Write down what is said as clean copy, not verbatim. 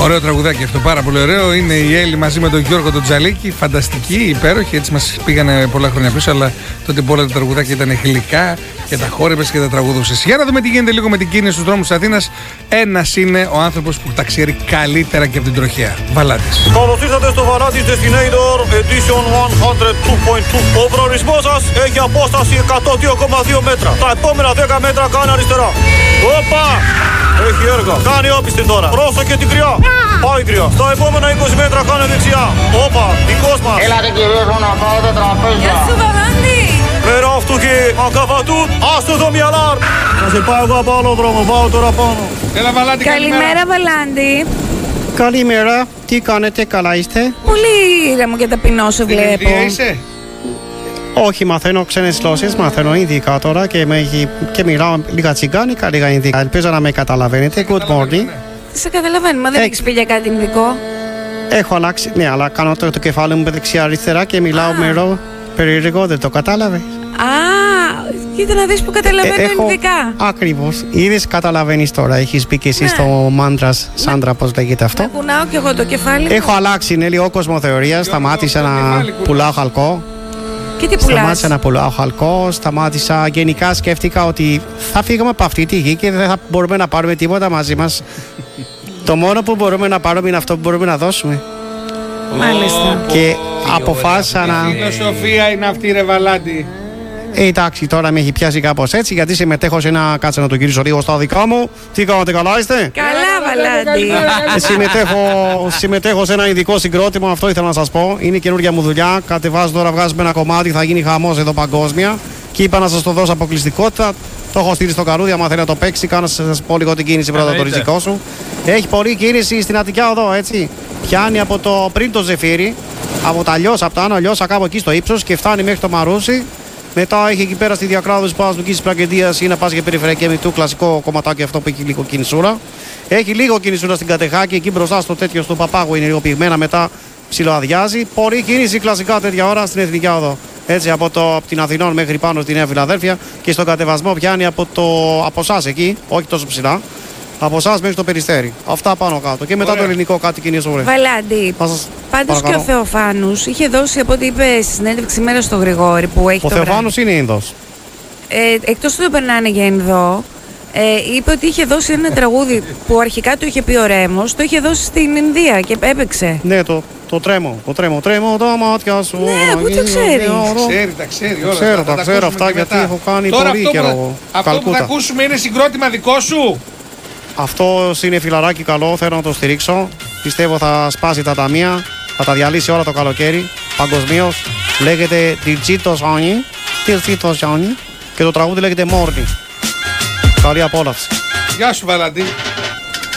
Ωραίο τραγουδάκι αυτό, πάρα πολύ ωραίο. Είναι η Έλλη μαζί με τον Γιώργο τον Τζαλίκη. Φανταστική, υπέροχη. Έτσι μας πήγανε πολλά χρόνια πίσω, αλλά τότε πολλά τα τραγουδάκια ήταν γλυκά και τα χόρευες και τα τραγουδούσες. Για να δούμε τι γίνεται λίγο με την κίνηση στους δρόμους της Αθήνας. Ένας είναι ο άνθρωπος που τα ξέρει καλύτερα και από την τροχέα. Βαλάντης. Καλώς ήρθατε στο Βαλάντης Destinator Edition 102.2. Ο προορισμός σας έχει απόσταση 102,2 μέτρα. Τα επόμενα 10 μέτρα κάνε αριστερά. Όπα! Έχει έργα. Κάνει όπιστη τώρα. Πρόσεχε την κρυά. Πάει κρυά. Στα επόμενα 20 μέτρα κάνε δεξιά. Όπα, δικός μας. Έλατε κυρίως μου να πάω τα τραπέζια. Γεια σου Βαλάντη. Πέρα αυτού και ακαβατούν. Άστο το μυαλάρ. Θα σε πάω εγώ από άλλο δρόμο. Πάω τώρα πάνω. Έλα Βαλάντη, Καλημέρα Βαλάντη. Καλημέρα, τι κάνετε, καλά είστε? Πολύ ήρεμο και ταπεινό σε βλέπω. Είσαι? Όχι, μαθαίνω ξένες γλώσσες, μαθαίνω ειδικά τώρα και μιλάω λίγα τσιγκάνικα, λίγα ειδικά. Ελπίζω να με καταλαβαίνετε. Good morning. Σε καταλαβαίνουμε, δεν έχεις πει για κάτι ειδικό. Έχω αλλάξει, ναι, αλλά κάνω το κεφάλι μου δεξιά-αριστερά και μιλάω με περίεργο, δεν το κατάλαβε. Κοίτα να δεις που καταλαβαίνω ειδικά. Ακριβώς. Είδες, καταλαβαίνεις τώρα. Έχεις μπει και εσύ στο μάντρας, Σάντρα, πώς λέγεται αυτό. Να κουνάω κι εγώ το κεφάλι. Έχω αλλάξει, είναι λίγο κοσμοθεωρία. Σταμάτησα να πουλάω χαλκό. Και τι πουλάς? Σταμάτησα να πουλάω χαλκό. Σταμάτησα. Γενικά σκέφτηκα ότι θα φύγουμε από αυτή τη γη και δεν θα μπορούμε να πάρουμε τίποτα μαζί μας. Το μόνο που μπορούμε να πάρουμε είναι αυτό που μπορούμε να δώσουμε. Μάλιστα. Και αποφάσισα να. Η φιλοσοφία είναι αυτή, ρε Βαλάντη. Εντάξει, τώρα με έχει πιάσει κάπως έτσι, γιατί συμμετέχω σε ένα. Κάτσε να το γυρίσω λίγο στα δικά μου. Τι κάνετε, καλά είστε? Καλά, Βαλάντη. Συμμετέχω σε ένα ειδικό συγκρότημα, αυτό ήθελα να σας πω. Είναι καινούργια μου δουλειά. Κατεβάζω τώρα, βγάζουμε ένα κομμάτι, θα γίνει χαμός εδώ παγκόσμια. Και είπα να σας το δώσω αποκλειστικότητα. Το έχω στείλει στο καρούδι, άμα θέλει να το παίξει. Κάνω να σας πω λίγο την κίνηση πρώτα, το ριζικό σου. Έχει πολλή κίνηση στην Αττικά Οδό, έτσι. Πιάνει από το πριν το Ζεφύρι, από τα Λιώσα, από τα Άνω Λιώσα, κάπου εκεί στο ύψος και φτάνει μέχρι το Μαρούσι. Μετά έχει εκεί πέρα στη διακράδωση Πας Πλακεντίας ή να πας για περιφερειακή Μητού, κλασικό κομματάκι αυτό που έχει λίγο κινησούρα. Έχει λίγο κινησούρα στην Κατεχάκη, εκεί μπροστά στο τέτοιο στο Παπάγου είναι λίγο πυγμένα, μετά ψιλοαδιάζει. Πολύ κίνηση κλασικά τέτοια ώρα στην Εθνική Οδό. Έτσι από την Αθηνών μέχρι πάνω στη Νέα Φιλαδέλφια και στον κατεβασμό πιάνει από εσάς εκεί, όχι τόσο ψηλά. Από εσάς μέχρι το Περιστέρι. Αυτά πάνω κάτω. Και μετά Ωραία. Το ελληνικό κάτι κινησούρα. Βαλάντη, πάντως και ο Θεοφάνους είχε δώσει από ό,τι είπε στη συνέντευξη μέρα στο Γρηγόρη που έχει. Ο Θεοφάνους είναι Ινδός. Εκτός του το περνάνε για Ινδό, είπε ότι είχε δώσει ένα τραγούδι που αρχικά του είχε πει ο Ρέμος, το είχε δώσει στην Ινδία και έπαιξε. Ναι, το τρέμω τα μάτια σου. Ναι, πού το ξέρεις? Τα ξέρει όλα. Τα ξέρω αυτά γιατί έχω κάνει πολύ καιρό. Αυτό που θα ακούσουμε είναι συγκρότημα δικό σου. Αυτό είναι φιλαράκι καλό, θέλω να το στηρίξω. Πιστεύω θα σπάσει τα ταμεία, θα τα διαλύσει όλα το καλοκαίρι, παγκοσμίως. Λέγεται Τιλτσίτο Ζάνι και το τραγούδι λέγεται Μόρνι. Καλή απόλαυση. Γεια σου Βαλάντη.